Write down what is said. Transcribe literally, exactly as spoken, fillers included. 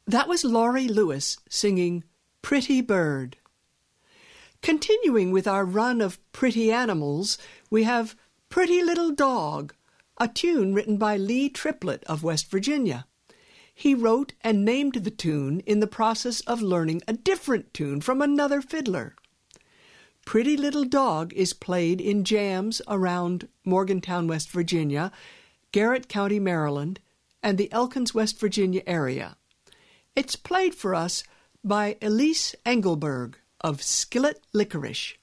That was Laurie Lewis singing Pretty Bird. Continuing with our run of pretty animals, we have Pretty Little Dog, a tune written by Lee Triplett of West Virginia. He wrote and named the tune in the process of learning a different tune from another fiddler. Pretty Little Dog is played in jams around Morgantown, West Virginia, Garrett County, Maryland, and the Elkins, West Virginia area. It's played for us by Elise Engelberg of Skillet Licorice.